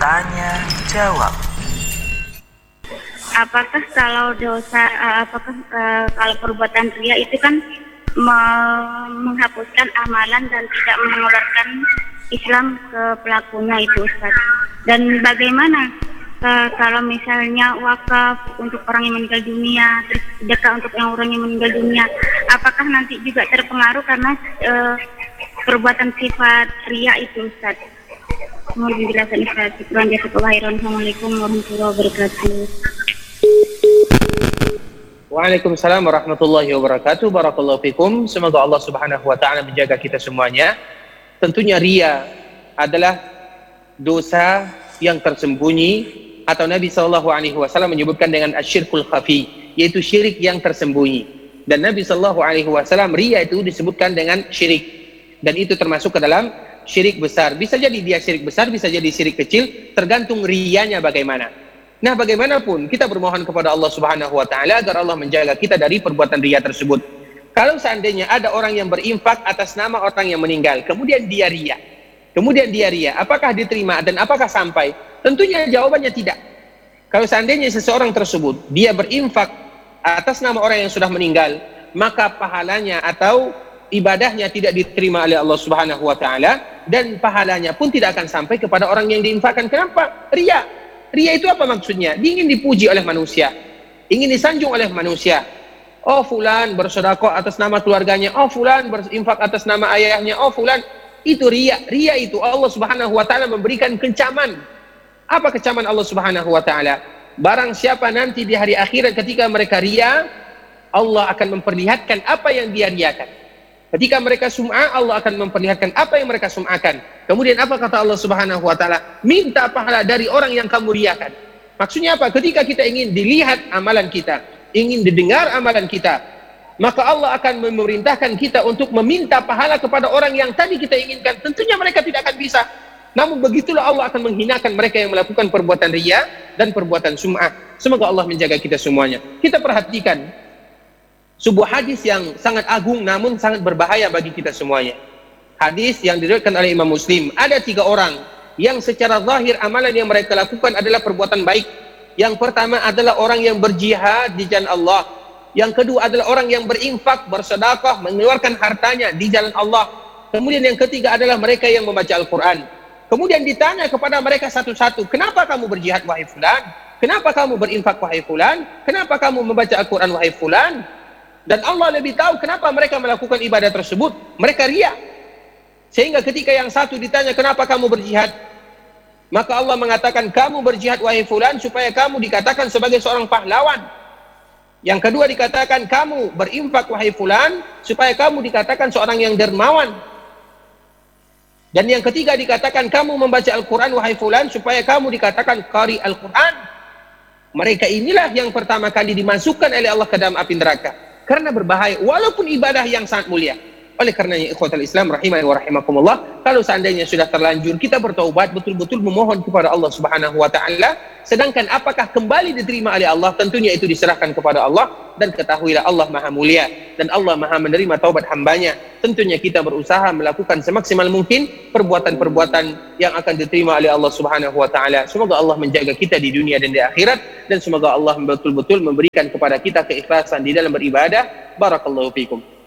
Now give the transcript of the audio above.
Tanya jawab. Apakah kalau kalau perbuatan ria itu kan menghapuskan amalan dan tidak mengeluarkan Islam ke pelakunya itu, Ustaz? Dan bagaimana kalau misalnya wakaf untuk orang yang meninggal dunia, terus sedekah untuk orang yang meninggal dunia, apakah nanti juga terpengaruh karena perbuatan sifat ria itu, Ustaz? Mohon penjelasan, Ustaz. Assalamualaikum warahmatullahi wabarakatuh. Waalaikumsalam warahmatullahi wabarakatuh. Barakallahu fikum. Semoga Allah Subhanahu wa taala menjaga kita semuanya. Tentunya ria adalah dosa yang tersembunyi, atau Nabi sallallahu alaihi wasallam menyebutkan dengan asyirkul khafi, yaitu syirik yang tersembunyi. Dan Nabi sallallahu alaihi wasallam ria itu disebutkan dengan syirik, dan itu termasuk ke dalam syirik besar. Bisa jadi dia syirik besar, bisa jadi syirik kecil, tergantung rianya bagaimana. Nah, bagaimanapun kita bermohon kepada Allah Subhanahu wa taala agar Allah menjaga kita dari perbuatan riya tersebut. Kalau seandainya ada orang yang berinfak atas nama orang yang meninggal, kemudian dia riya, apakah diterima dan apakah sampai? Tentunya jawabannya tidak. Kalau seandainya seseorang tersebut dia berinfak atas nama orang yang sudah meninggal, maka pahalanya atau ibadahnya tidak diterima oleh Allah Subhanahu wa taala, dan pahalanya pun tidak akan sampai kepada orang yang diinfakkan. Kenapa? Riya. Ria itu apa maksudnya? Dia ingin dipuji oleh manusia, ingin disanjung oleh manusia. Oh, fulan bersedekah atas nama keluarganya, oh fulan berinfak atas nama ayahnya, oh fulan. Itu ria. Ria itu Allah Subhanahu wa taala memberikan kecaman. Apa kecaman Allah Subhanahu wa taala? Barang siapa nanti di hari akhirat ketika mereka ria, Allah akan memperlihatkan apa yang dia riakan. Ketika mereka sum'ah, Allah akan memperlihatkan apa yang mereka sum'akan. Kemudian apa kata Allah Subhanahu wa taala? Minta pahala dari orang yang kamu riakan. Maksudnya apa? Ketika kita ingin dilihat amalan kita, ingin didengar amalan kita, maka Allah akan memerintahkan kita untuk meminta pahala kepada orang yang tadi kita inginkan. Tentunya mereka tidak akan bisa. Namun begitulah Allah akan menghinakan mereka yang melakukan perbuatan riya dan perbuatan sum'ah. Semoga Allah menjaga kita semuanya. Kita perhatikan sebuah hadis yang sangat agung namun sangat berbahaya bagi kita semuanya. Hadis yang diriwayatkan oleh Imam Muslim. Ada 3 orang yang secara zahir amalan yang mereka lakukan adalah perbuatan baik. Yang pertama adalah orang yang berjihad di jalan Allah. Yang kedua adalah orang yang berinfak, bersedekah, mengeluarkan hartanya di jalan Allah. Kemudian yang ketiga adalah mereka yang membaca Al-Quran. Kemudian ditanya kepada mereka satu-satu, kenapa kamu berjihad wahai fulan? Kenapa kamu berinfak wahai fulan? Kenapa kamu membaca Al-Quran wahai fulan? Dan Allah lebih tahu kenapa mereka melakukan ibadah tersebut. Mereka riya. Sehingga ketika yang satu ditanya, kenapa kamu berjihad? Maka Allah mengatakan, kamu berjihad wahai fulan supaya kamu dikatakan sebagai seorang pahlawan. Yang kedua dikatakan, kamu berinfak wahai fulan supaya kamu dikatakan seorang yang dermawan. Dan yang ketiga dikatakan, kamu membaca Al-Quran wahai fulan supaya kamu dikatakan qari Al-Quran. Mereka inilah yang pertama kali dimasukkan oleh Allah ke dalam api neraka. Karena berbahaya, walaupun ibadah yang sangat mulia. Oleh karenanya ikhwatal Islam rahimani wa rahimakumullah, kalau seandainya sudah terlanjur kita bertaubat, betul-betul memohon kepada Allah Subhanahu wa taala, sedangkan apakah kembali diterima oleh Allah, tentunya itu diserahkan kepada Allah. Dan ketahuilah Allah Maha Mulia dan Allah Maha menerima taubat hambanya. Tentunya kita berusaha melakukan semaksimal mungkin perbuatan-perbuatan yang akan diterima oleh Allah Subhanahu wa taala. Semoga Allah menjaga kita di dunia dan di akhirat, dan semoga Allah betul-betul memberikan kepada kita keikhlasan di dalam beribadah. Barakallahu fikum.